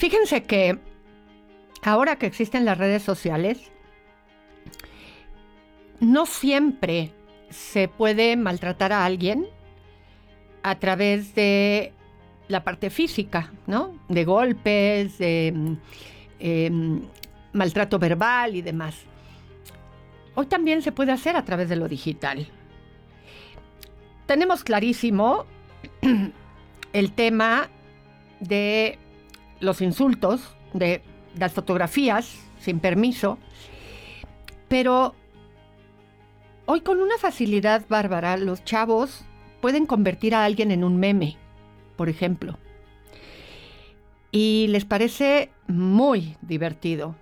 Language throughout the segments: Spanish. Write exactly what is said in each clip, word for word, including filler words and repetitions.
Fíjense que ahora que existen las redes sociales, no siempre se puede maltratar a alguien a través de la parte física, ¿no? De golpes, de eh, maltrato verbal y demás. Hoy también se puede hacer a través de lo digital. Tenemos clarísimo el tema de los insultos, de las fotografías sin permiso, pero hoy con una facilidad bárbara los chavos pueden convertir a alguien en un meme, por ejemplo, y les parece muy divertido.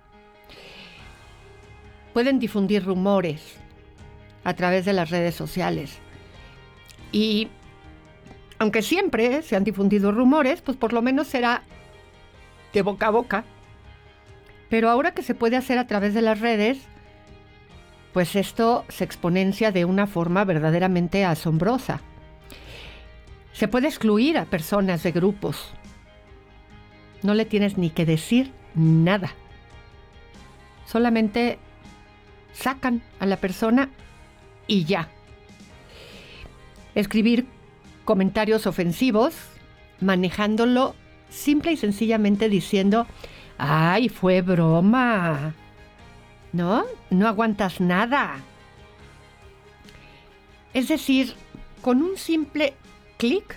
Pueden difundir rumores a través de las redes sociales y aunque siempre se han difundido rumores, pues por lo menos será de boca a boca. Pero ahora que se puede hacer a través de las redes, pues esto se exponencia de una forma verdaderamente asombrosa. Se puede excluir a personas de grupos. No le tienes ni que decir nada. Solamente sacan a la persona y ya. Escribir comentarios ofensivos, manejándolo simple y sencillamente diciendo, ¡ay, fue broma! ¿No? No aguantas nada. Es decir, con un simple clic,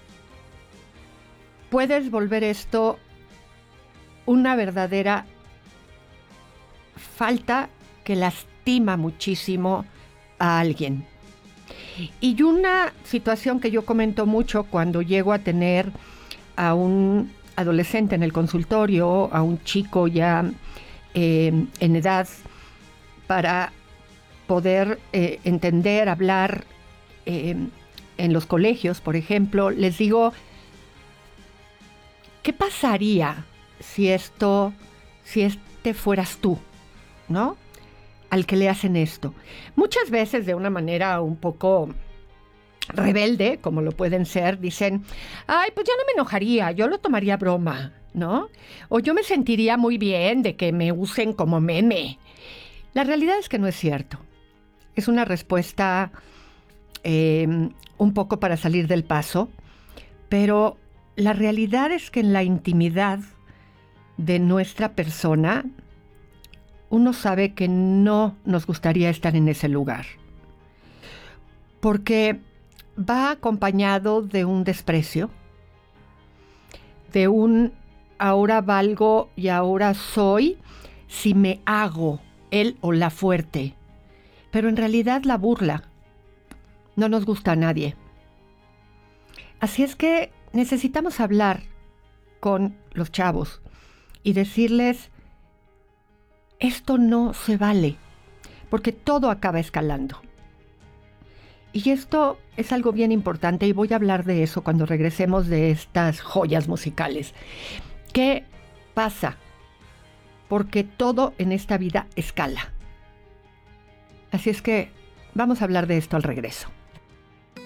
puedes volver esto una verdadera falta que lastima muchísimo a alguien. Y una situación que yo comento mucho cuando llego a tener a un adolescente en el consultorio, a un chico ya eh, en edad para poder eh, entender, hablar eh, en los colegios, por ejemplo, les digo, ¿qué pasaría si esto, si este fueras tú, ¿no? Al que le hacen esto. Muchas veces de una manera un poco rebelde, como lo pueden ser, dicen, ay, pues ya no me enojaría, yo lo tomaría a broma, ¿no? O yo me sentiría muy bien de que me usen como meme. La realidad es que no es cierto. Es una respuesta eh, un poco para salir del paso, pero la realidad es que en la intimidad de nuestra persona, uno sabe que no nos gustaría estar en ese lugar, porque va acompañado de un desprecio, de un ahora valgo y ahora soy si me hago él o la fuerte, pero en realidad la burla no nos gusta a nadie. Así es que necesitamos hablar con los chavos y decirles, esto no se vale, porque todo acaba escalando. Y esto es algo bien importante y voy a hablar de eso cuando regresemos de estas joyas musicales. ¿Qué pasa? Porque todo en esta vida escala. Así es que vamos a hablar de esto al regreso.